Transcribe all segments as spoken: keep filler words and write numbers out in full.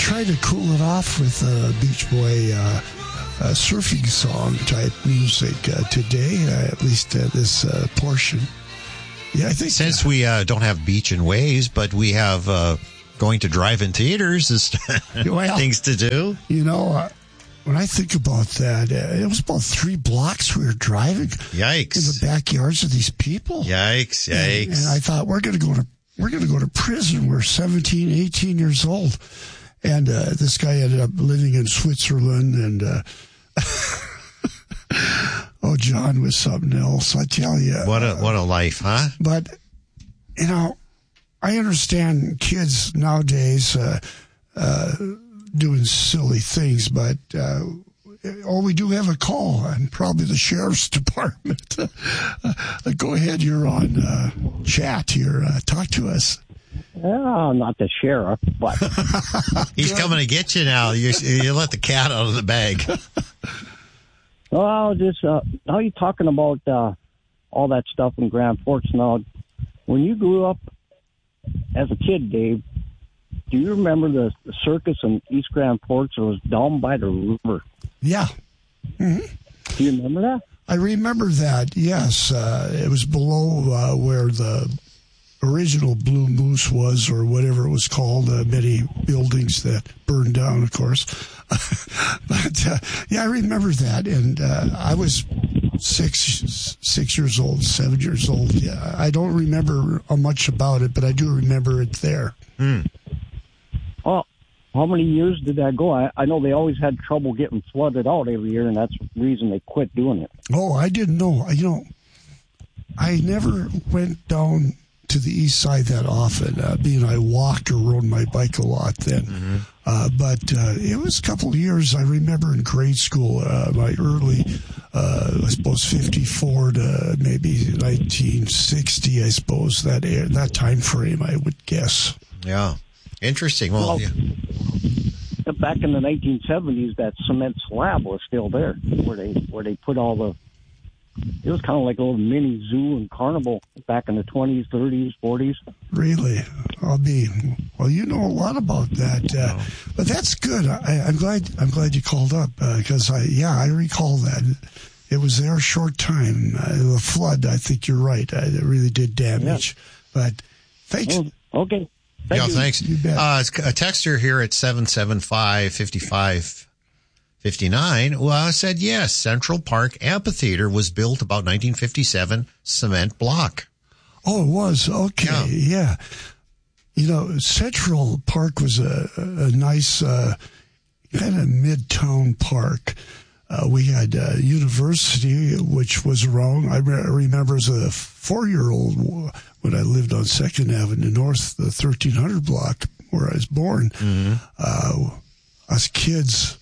tried to cool it off with a Beach Boy uh, uh, surfing song type music uh, today, uh, at least uh, this uh, portion. Yeah, I think since uh, we uh, don't have beach and waves, but we have uh, going to drive-in theaters is well, things to do. You know, uh, when I think about that, uh, it was about three blocks we were driving. Yikes! In the backyards of these people. Yikes! Yikes! And, and I thought we're going to go to we're going to go to prison. We're seventeen, eighteen years old, and uh, this guy ended up living in Switzerland and. Uh, Oh, John was something else, I tell you. What a what a life, huh? But, you know, I understand kids nowadays uh, uh, doing silly things, but, uh, oh, we do have a call, and probably the sheriff's department. uh, go ahead, you're on uh, chat here. Uh, talk to us. Oh, not the sheriff, but... He's coming to get you now. You, you let the cat out of the bag. Well, just uh, how you talking about uh, all that stuff in Grand Forks now? When you grew up as a kid, Dave, do you remember the, the circus in East Grand Forks? It was down by the river. Yeah. Mm-hmm. Do you remember that? I remember that, yes. Uh, it was below uh, where the original Blue Moose was, or whatever it was called, uh, many buildings that burned down, of course. But, uh, yeah, I remember that. And uh, I was six six years old, seven years old. Yeah, I don't remember much about it, but I do remember it there. Hmm. Well, how many years did that go? I, I know they always had trouble getting flooded out every year, and that's the reason they quit doing it. Oh, I didn't know. You know, I never went down to the east side that often, uh, being I walked or rode my bike a lot then. Mm-hmm. Uh, but uh, it was a couple of years. I remember in grade school, uh, my early, uh, I suppose, fifty-four to maybe nineteen sixty, I suppose, that that time frame, I would guess. Yeah. Interesting. Well, well yeah. Back in the nineteen seventies, that cement slab was still there, where they where they put all the. It was kind of like a little mini zoo and carnival back in the twenties, thirties, forties. Really? I'll be. Well, you know a lot about that, uh, but that's good. I, I'm glad. I'm glad you called up because uh, I, yeah, I recall that. It was there a short time. Uh, the flood. I think you're right. Uh, it really did damage. Yeah. But thanks. Oh, okay. Thank yeah, you. thanks. You bet. Uh, a texter here at seven seven five, five five fifty-nine well, said yes. Central Park Amphitheater was built about nineteen fifty-seven, cement block. Oh, it was? Okay, yeah. yeah. You know, Central Park was a, a nice uh, kind of midtown park. Uh, we had uh, University, which was around. I re- remember as a four-year-old when I lived on Second Avenue North, the thirteen hundred block where I was born. Mm-hmm. Uh, us kids,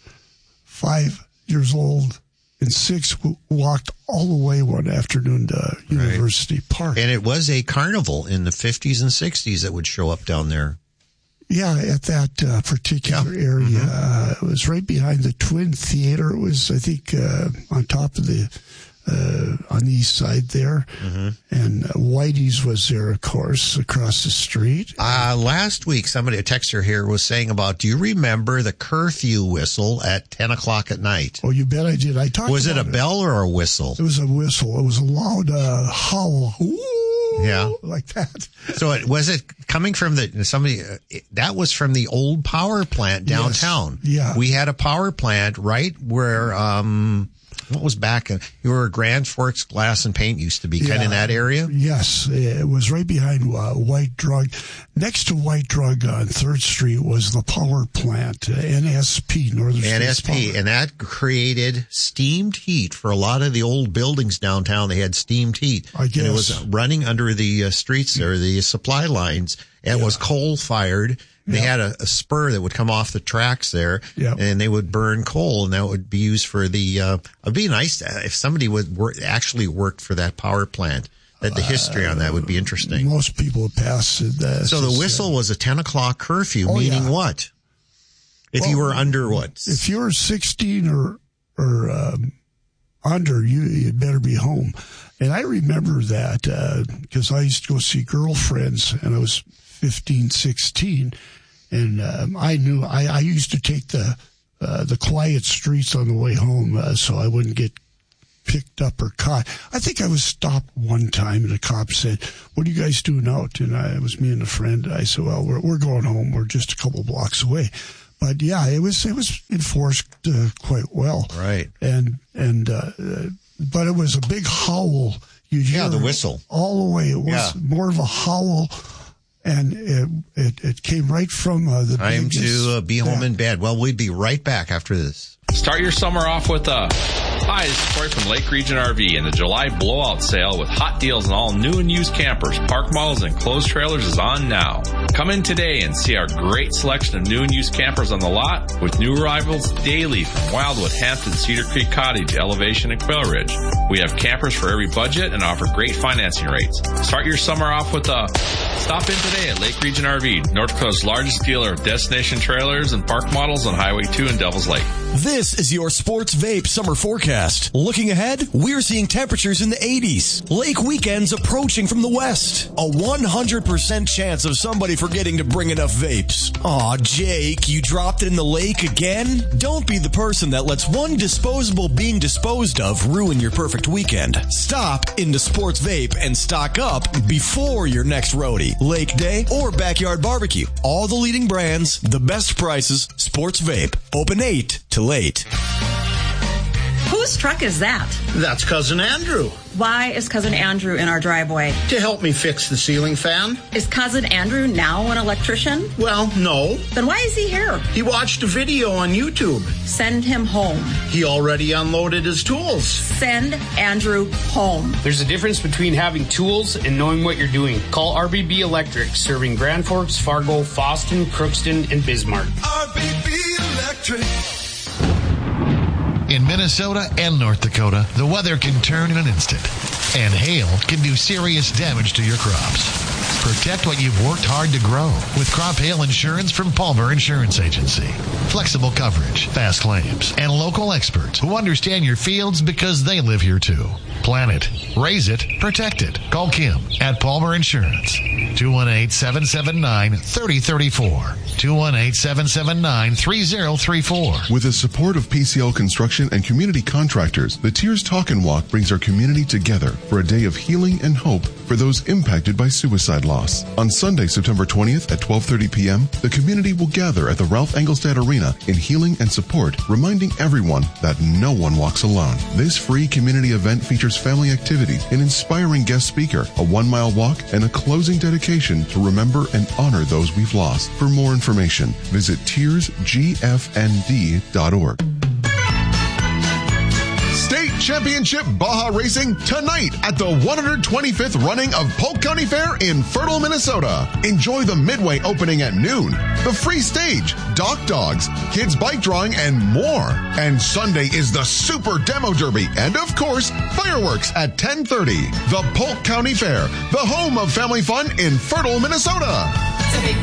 five years old and six, walked all the way one afternoon to University right. Park. And it was a carnival in the fifties and sixties that would show up down there. Yeah, at that uh, particular yeah. area. Mm-hmm. Uh, it was right behind the Twin Theater. It was, I think, uh, on top of the, uh, on the east side there. Mm-hmm. And uh, Whitey's was there, of course, across the street. Uh, last week, somebody, a texter here, was saying about, do you remember the curfew whistle at ten o'clock at night? Oh, you bet I did. I talked Was about it a it. bell or a whistle? It was a whistle. It was a loud uh, howl. Ooh, yeah. Like that. So it, was it coming from the, somebody, uh, it, that was from the old power plant downtown. Yes. Yeah. We had a power plant right where, um, what was back? Uh, you were Grand Forks Glass and Paint used to be, kind of yeah. in that area? Yes. It was right behind uh, White Drug. Next to White Drug on third Street was the power plant, uh, N S P, Northern N S P, States Power. and that created steamed heat for a lot of the old buildings downtown. They had steamed heat. I guess. And it was running under the uh, streets there, the supply lines. It yeah. was coal-fired. They Yeah. had a, a spur that would come off the tracks there, Yeah. and they would burn coal, and that would be used for the, uh, it'd be nice to, if somebody would work, actually worked for that power plant. That the history on that would be interesting. Most people pass it. Uh, So the whistle was a ten o'clock curfew, Oh, meaning yeah. what? If Well, you were under what? If you're sixteen or or um, under, you you better be home. And I remember that because uh, I used to go see girlfriends, and I was fifteen, sixteen, And um, I knew I, I used to take the uh, the quiet streets on the way home, uh, so I wouldn't get picked up or caught. I think I was stopped one time, and the cop said, "What are you guys doing out?" And I, it was me and a friend. I said, "Well, we're we're going home. We're just a couple blocks away." But yeah, it was it was enforced uh, quite well, right? And and uh, but it was a big howl. You'd hear yeah, the whistle all the way. It was yeah. more of a howl, and it it, it came right from uh, the. Time biggest, to uh, be home yeah. in bed. Well, we'd be right back after this. Start your summer off with a... Hi, this is Corey from Lake Region R V, and the July blowout sale with hot deals on all new and used campers, park models, and closed trailers is on now. Come in today and see our great selection of new and used campers on the lot with new arrivals daily from Wildwood, Hampton, Cedar Creek Cottage, Elevation, and Quail Ridge. We have campers for every budget and offer great financing rates. Start your summer off with a... Stop in today at Lake Region R V, North Dakota's largest dealer of destination trailers and park models on Highway two in Devil's Lake. This is your Sports Vape summer forecast. Looking ahead, we're seeing temperatures in the eighties. Lake weekends approaching from the west. A one hundred percent chance of somebody forgetting to bring enough vapes. Aw, Jake, you dropped it in the lake again? Don't be the person that lets one disposable being disposed of ruin your perfect weekend. Stop into Sports Vape and stock up before your next roadie, lake day, or backyard barbecue. All the leading brands, the best prices, Sports Vape. Open eight to late. Whose truck is that? That's Cousin Andrew. Why is Cousin Andrew in our driveway? To help me fix the ceiling fan. Is Cousin Andrew now an electrician? Well, no. Then why is he here? He watched a video on YouTube. Send him home. He already unloaded his tools. Send Andrew home. There's a difference between having tools and knowing what you're doing. Call R B B Electric, serving Grand Forks, Fargo, Fosston, Crookston, and Bismarck. R B B Electric. In Minnesota and North Dakota, the weather can turn in an instant, and hail can do serious damage to your crops. Protect what you've worked hard to grow with crop hail insurance from Palmer Insurance Agency. Flexible coverage, fast claims, and local experts who understand your fields because they live here too. Plan it, raise it, protect it. Call Kim at Palmer Insurance. two one eight, seven seven nine, three zero three four. two one eight, seven seven nine, three zero three four. With the support of P C L Construction and community contractors, the Tears Talk and Walk brings our community together for a day of healing and hope for those impacted by suicide loss. On Sunday, September twentieth at twelve thirty p.m., the community will gather at the Ralph Engelstad Arena in healing and support, reminding everyone that no one walks alone. This free community event features family activities, an inspiring guest speaker, a one-mile walk, and a closing dedication to remember and honor those we've lost. For more information, visit tears g f n d dot org. State Championship Baja Racing tonight at the one hundred twenty-fifth running of Polk County Fair in Fertile, Minnesota. Enjoy the midway opening at noon, the free stage, dock dogs, kids bike drawing, and more. And Sunday is the Super Demo Derby and, of course, fireworks at ten thirty. The Polk County Fair, the home of family fun in Fertile, Minnesota.